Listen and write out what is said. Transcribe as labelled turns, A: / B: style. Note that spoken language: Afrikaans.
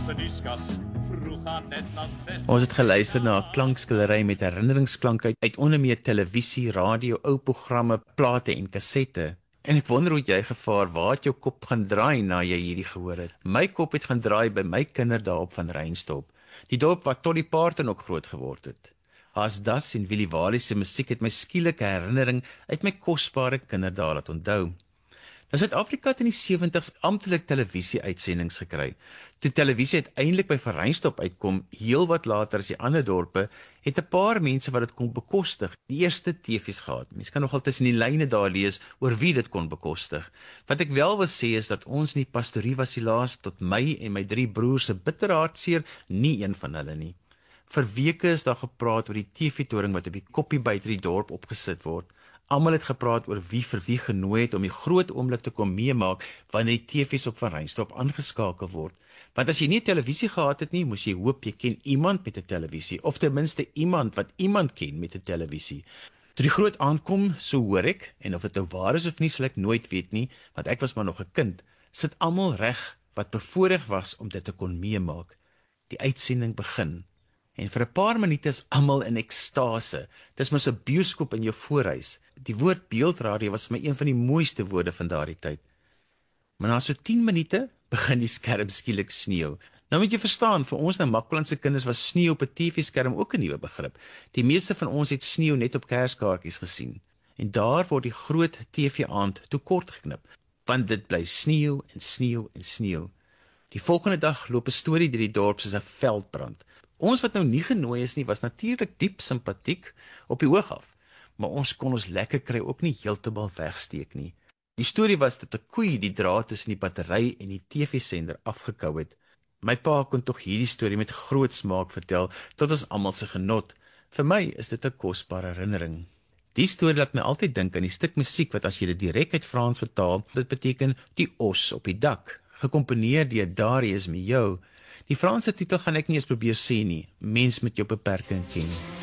A: Ons het geluister na 'n klankskillery met herinneringsklanke uit onder meer televisie, radio, ou programme, plate en kassette. En ek wonder hoe jy gevaar, waar het jou kop gaan draai na jy hierdie gehoor het? My kop het gaan draai by my kinderdae op Van Reinstop, die dorp waar Tolly Parton ook groot geword het. Haas Das en Willie Walie se musiek het my skielike herinnering uit my kosbare kinderdae laat onthou. Nou Suid-Afrika het in die 70's amptelik televisie-uitsendings gekry. Toe televisie uiteindelik by Van Reinstop uitkom, heel wat later as die ander dorpe, het 'n paar mense wat dit kon bekostig, die eerste TV's gehad. Mens kan nogal tussen die lyne daar lees oor wie dit kon bekostig. Wat ek wel wil sê is dat ons in die pastorie was helaas tot my en my 3 broers se bitter hartseer, nie een van hulle nie. Vir weke is daar gepraat oor die TV-toring wat op die koppie buite die dorp opgesit word. Almal het gepraat oor wie vir wie genooi het om die groot oomblik te kom meemaak wanneer die TV's op Van Reinstop aangeskakel word. Want as jy nie televisie gehad het nie, moes jy hoop jy ken iemand met 'n televisie, of ten minste iemand wat iemand ken met 'n televisie. Toe die groot aankom, so hoor ek, en of dit nou waar is of nie, sal ek nooit weet nie, want ek was maar nog 'n kind, sit almal reg wat bevoorreg was om dit te kon meemaak. Die uitsending begin. En vir 'n paar minute is almal in ekstase. Dis mos 'n bioskoop in jou voorhuis. Die woord beeldradio was my een van die mooiste woorde van daardie tyd. Maar na so 10 minute begin die skerm skielik sneeu. Nou moet jy verstaan, vir ons Namakwaland se kinders was sneeu op 'n TV-skerm ook 'n nuwe begrip. Die meeste van ons het sneeu net op Kerskaartjies gesien. En daar word die groot TV-aand toe kort geknip, want dit bly sneeu en sneeu en sneeu. Die volgende dag loop 'n storie deur die dorp soos 'n veldbrand. Ons wat nou nie genooi is nie, was natuurlik diep simpatiek op die oog af, maar ons kon ons lekker kry ook nie heeltemal wegsteek nie. Die storie was dat 'n koei die draad tussen die battery en die TV-sender afgekou het. My pa kon tog hierdie storie met groot smaak vertel, tot ons almal se genot. Vir my is dit 'n kosbare herinnering. Die storie laat my altyd dink aan die stuk musiek wat as jy dit direk uit Frans vertaal, dit beteken die os op die dak, gekomponeer deur Darius Milhaud. Die Franse titel gaan ek nie eens probeer sê nie, mens met jou beperking ken.